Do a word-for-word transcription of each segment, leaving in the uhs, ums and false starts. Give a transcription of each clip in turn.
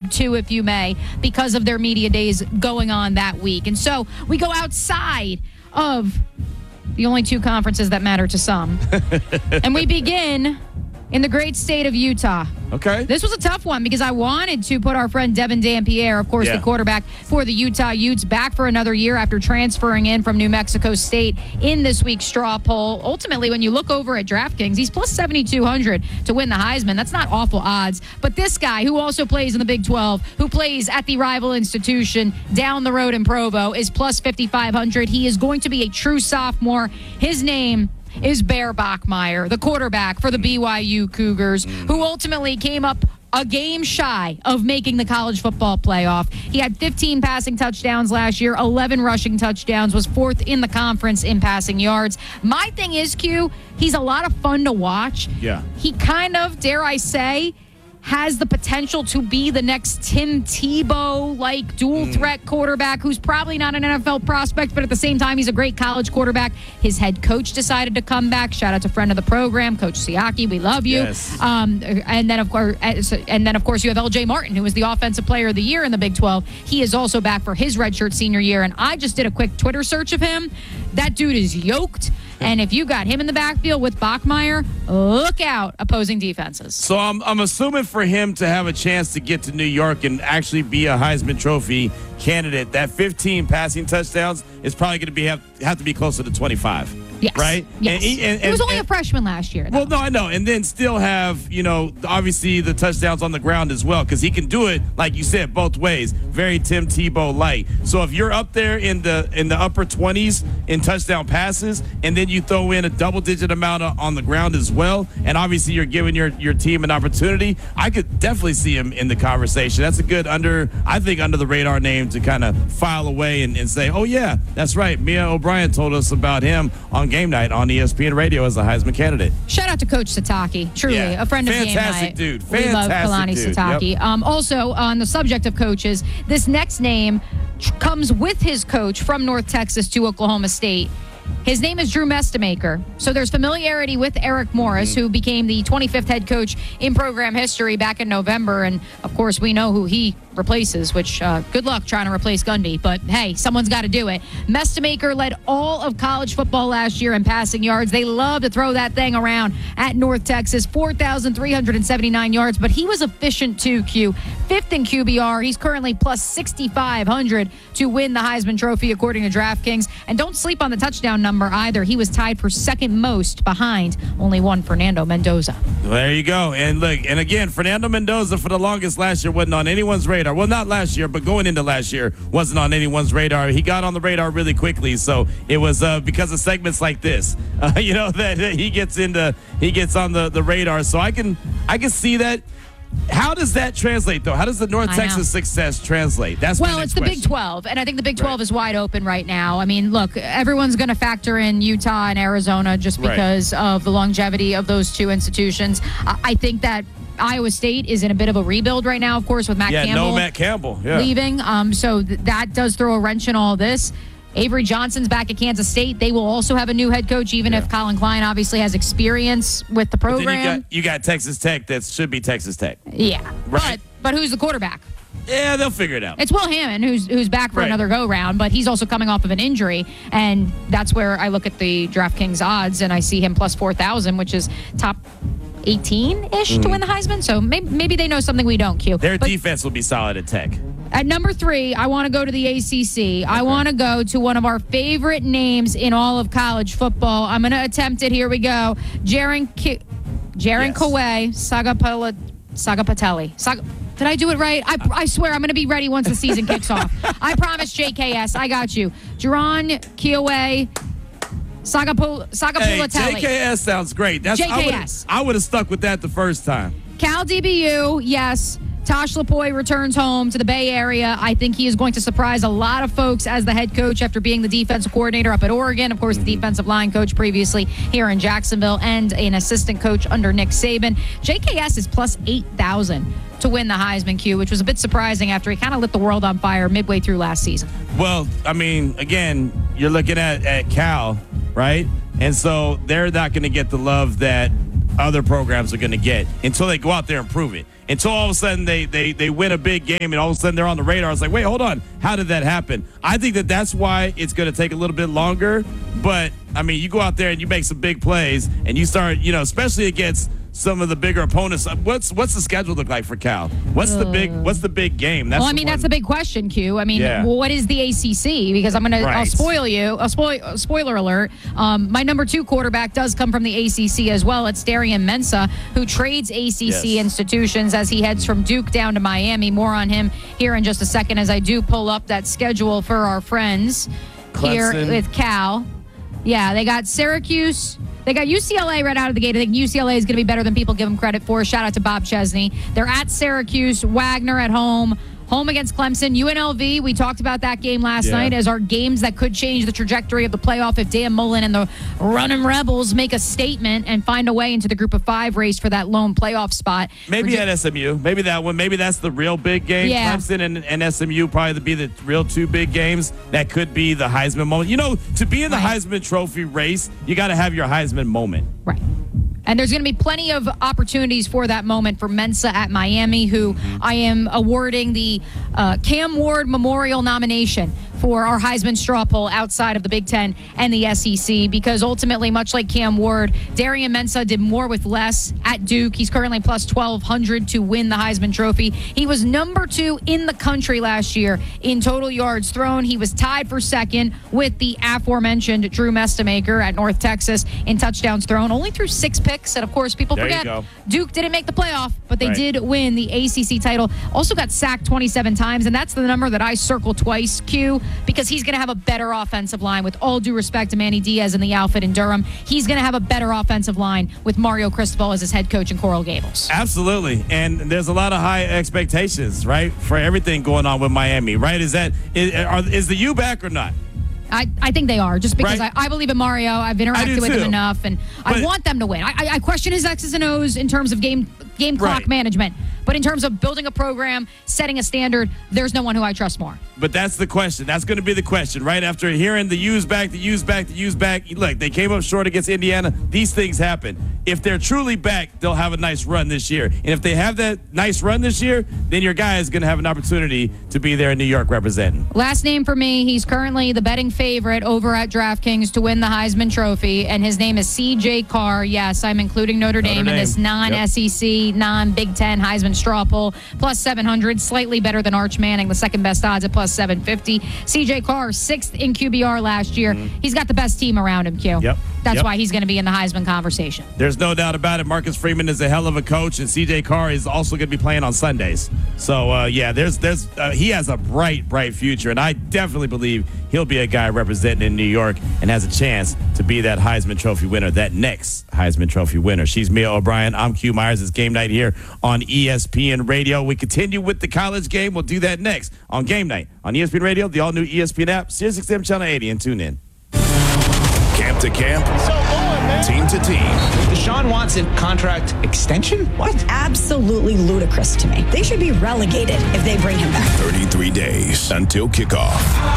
Big Two, if you may, because of their media days going on that week. And so we go outside of the only two conferences that matter to some. And we begin in the great state of Utah. Okay. This was a tough one because I wanted to put our friend Devin Dampierre, of course, yeah. the quarterback for the Utah Utes, back for another year after transferring in from New Mexico State in this week's straw poll. Ultimately, when you look over at DraftKings, he's plus seventy-two hundred to win the Heisman. That's not awful odds. But this guy, who also plays in the Big twelve, who plays at the rival institution down the road in Provo, is plus fifty-five hundred. He is going to be a true sophomore. His name is Bear Bachmeier, the quarterback for the B Y U Cougars, who ultimately came up a game shy of making the college football playoff. He had fifteen passing touchdowns last year, eleven rushing touchdowns, was fourth in the conference in passing yards. My thing is, Q, he's a lot of fun to watch. Yeah. He kind of, dare I say, has the potential to be the next Tim Tebow-like dual-threat mm. quarterback who's probably not an N F L prospect, but at the same time, he's a great college quarterback. His head coach decided to come back. Shout out to friend of the program, Coach Siaki. We love you. Yes. Um, and then, of course, and then of course, you have L J Martin, who was the Offensive Player of the Year in the Big twelve. He is also back for his redshirt senior year, and I just did a quick Twitter search of him. That dude is yoked. And if you got him in the backfield with Bachmeier, look out, opposing defenses. So I'm I'm assuming for him to have a chance to get to New York and actually be a Heisman Trophy candidate, that fifteen passing touchdowns is probably going to be have, have to be closer to twenty-five. Yes. Right? Yes. And, and, and, he was only and, a freshman last year, though. Well, no, I know. And then still have, you know, obviously the touchdowns on the ground as well, because he can do it, like you said, both ways. Very Tim Tebow-like. So if you're up there in the in the upper twenties in touchdown passes, and then you throw in a double-digit amount of, on the ground as well, and obviously you're giving your, your team an opportunity, I could definitely see him in the conversation. That's a good under, I think, under-the-radar name to kind of file away and, and say, oh, yeah, that's right. Mia O'Brien told us about him on game night on E S P N Radio as a Heisman candidate. Shout out to Coach Sataki, truly yeah. a friend of Fantastic game night. Dude. We love Fantastic Kalani dude. Sataki. Yep. Um, also, on the subject of coaches, this next name tr- comes with his coach from North Texas to Oklahoma State. His name is Drew Mestemaker. So there's familiarity with Eric Morris, mm-hmm. who became the twenty-fifth head coach in program history back in November. And, of course, we know who he replaces, which uh, good luck trying to replace Gundy. But, hey, someone's got to do it. Mestemaker led all of college football last year in passing yards. They love to throw that thing around at North Texas, four thousand three hundred seventy-nine yards. But he was efficient, too, Q. Fifth in Q B R. He's currently plus sixty-five hundred to win the Heisman Trophy, according to DraftKings. And don't sleep on the touchdown number either. He was tied for second most behind only one Fernando Mendoza. Well, there you go. And look, and again, Fernando Mendoza for the longest last year wasn't on anyone's radar. Well, not last year, but going into last year wasn't on anyone's radar. He got on the radar really quickly. So it was uh, because of segments like this, uh, you know, that, that he gets into, he gets on the, the radar. So I can, I can see that. How does that translate, though? How does the North I Texas know. success translate? That's well, my it's next the question. Big twelve, and I think the Big twelve Right. is wide open right now. I mean, look, everyone's going to factor in Utah and Arizona just Right. because of the longevity of those two institutions. I I think that Iowa State is in a bit of a rebuild right now, of course, with Matt yeah, Campbell no Matt Campbell yeah. leaving. Um, so th- that does throw a wrench in all this. Avery Johnson's back at Kansas State. They will also have a new head coach, even Yeah. if Colin Klein obviously has experience with the But program. then you got, you got Texas Tech that should be Texas Tech. yeah, Right. but but who's the quarterback? Yeah, they'll figure it out. It's Will Hammond, who's who's back for Right. another go-round, but he's also coming off of an injury, and that's where I look at the DraftKings odds, and I see him plus four thousand, which is top eighteen-ish Mm-hmm. to win the Heisman, so maybe, maybe they know something we don't, Q. Their But defense will be solid at Tech. at number three, I want to go to the A C C. I want to go to one of our favorite names in all of college football. I'm going to attempt it. Here we go. Jaron K- Jaron Yes. Kawhi Sagapala- Sagapatelli. Sag- Did I do it right? I, I swear I'm going to be ready once the season kicks off. I promise, J K S. I got you. Jaron Kiowe Sagapul- Hey, Sagapulatelli. J K S sounds great. That's J K S. I would have stuck with that the first time. Cal D B U, yes. Tosh Lapoy returns home to the Bay Area. I think he is going to surprise a lot of folks as the head coach after being the defensive coordinator up at Oregon. Of course, the defensive line coach previously here in Jacksonville and an assistant coach under Nick Saban. J K S is plus eight thousand to win the Heisman Q, which was a bit surprising after he kind of lit the world on fire midway through last season. Well, I mean, again, you're looking at, at Cal, right? And so they're not going to get the love that other programs are going to get until they go out there and prove it. Until all of a sudden they, they, they win a big game and all of a sudden they're on the radar. It's like, wait, hold on. How did that happen? I think that that's why it's going to take a little bit longer. But, I mean, you go out there and you make some big plays and you start, you know, especially against some of the bigger opponents. What's what's the schedule look like for Cal? What's the big What's the big game? That's well, I mean, the that's the big question, Q. I mean, Yeah. what is the A C C? Because I'm gonna, Right. I'll spoil you. A spoil, spoiler alert. Um, my number two quarterback does come from the A C C as well. It's Darian Mensah, who trades A C C Yes. institutions as he heads from Duke down to Miami. More on him here in just a second as I do pull up that schedule for our friends here Clemson. with Cal. Yeah, they got Syracuse. They got U C L A right out of the gate. I think U C L A is going to be better than people give them credit for. Shout out to Bob Chesney. They're at Syracuse, Wagner at home, home against Clemson. U N L V, we talked about that game last Yeah. night as our games that could change the trajectory of the playoff if Dan Mullen and the Running Rebels make a statement and find a way into the group of five race for that lone playoff spot. Maybe Virgi- at S M U. Maybe that one. Maybe that's the real big game. Yeah. Clemson and, and S M U probably be the real two big games. That could be the Heisman moment. You know, to be in the Right. Heisman Trophy race, you got to have your Heisman moment. Right. And there's going to be plenty of opportunities for that moment for Mensah at Miami, who I am awarding the uh, Cam Ward Memorial nomination for our Heisman straw poll outside of the Big Ten and the S E C, because ultimately, much like Cam Ward, Darian Mensah did more with less at Duke. He's currently plus twelve hundred to win the Heisman Trophy. He was number two in the country last year in total yards thrown. He was tied for second with the aforementioned Drew Mestemaker at North Texas in touchdowns thrown. Only threw six picks, and of course, people There you forget go. Duke didn't make the playoff, but they Right. did win the A C C title. Also got sacked twenty-seven times, and that's the number that I circle twice, Q, because he's going to have a better offensive line. With all due respect to Manny Diaz and the outfit in Durham, he's going to have a better offensive line with Mario Cristobal as his head coach in Coral Gables. Absolutely. And there's a lot of high expectations, right, for everything going on with Miami, right? Is that is, are, is the U back or not? I, I think they are, just because Right. I, I believe in Mario. I've interacted do with him too. enough, and But- I want them to win. I, I, I question his X's and O's in terms of game game clock Right. management, but in terms of building a program, setting a standard, there's no one who I trust more. But that's the question. That's going to be the question, right? After hearing the U's back, the U's back, the U's back. Look, they came up short against Indiana. These things happen. If they're truly back, they'll have a nice run this year. And if they have that nice run this year, then your guy is going to have an opportunity to be there in New York representing. Last name for me, he's currently the betting favorite over at DraftKings to win the Heisman Trophy, and his name is C J Carr. Yes, I'm including Notre, Notre Dame, in this Dame. non-S E C, non-Big Ten Heisman straw poll. Plus seven hundred, slightly better than Arch Manning, the second best odds at plus seven fifty. C J Carr, sixth in Q B R last year. He's got the best team around him, Q. Yep. That's Yep. why he's going to be in the Heisman conversation. There's no doubt about it. Marcus Freeman is a hell of a coach, and C J Carr is also going to be playing on Sundays. So, uh, yeah, there's there's uh, he has a bright, bright future, and I definitely believe he'll be a guy representing in New York and has a chance to be that Heisman Trophy winner, that next Heisman Trophy winner. She's Mia O'Brien. I'm Q Myers. It's Game Night here on E S P N Radio. We continue with the college game. We'll do that next on Game Night on E S P N Radio, the all-new E S P N app, Sirius X M Channel eighty, and tune in. Camp to camp, team to team. Deshaun Watson contract extension? What? Absolutely ludicrous to me. They should be relegated if they bring him back. thirty-three days until kickoff.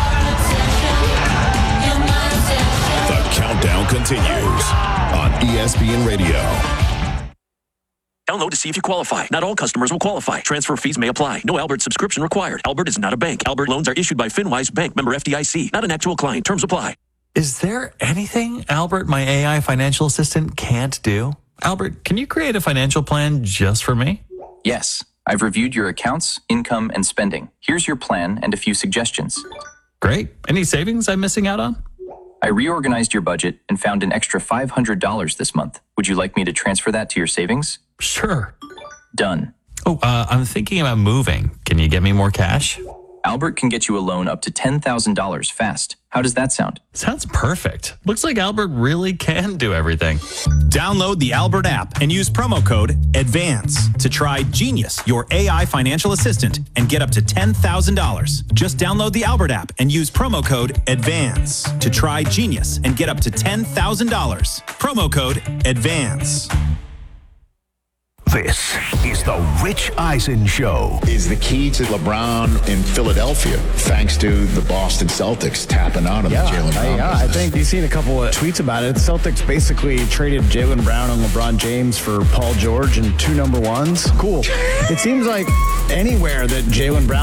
The countdown continues on E S P N Radio. Download to see if you qualify. Not all customers will qualify. Transfer fees may apply. No Albert subscription required. Albert is not a bank. Albert loans are issued by FinWise Bank, member F D I C. Not an actual client. Terms apply. Is there anything Albert, my A I financial assistant, can't do? Albert, can you create a financial plan just for me? Yes, I've reviewed your accounts, income, and spending. Here's your plan and a few suggestions. Great. Any savings I'm missing out on? I reorganized your budget and found an extra five hundred dollars this month. Would you like me to transfer that to your savings? Sure. Done. Oh, uh, I'm thinking about moving. Can you get me more cash? Albert can get you a loan up to ten thousand dollars fast. How does that sound? Sounds perfect. Looks like Albert really can do everything. Download the Albert app and use promo code ADVANCE to try Genius, your A I financial assistant, and get up to ten thousand dollars. Just download the Albert app and use promo code ADVANCE to try Genius and get up to ten thousand dollars. Promo code ADVANCE. This is the Rich Eisen Show. Is the key to LeBron in Philadelphia, thanks to the Boston Celtics tapping on him. Yeah, Jaylen Brown. I, yeah, I think you've seen a couple of tweets about it. The Celtics basically traded Jaylen Brown and LeBron James for Paul George and two number ones. Cool. It seems like anywhere that Jaylen Brown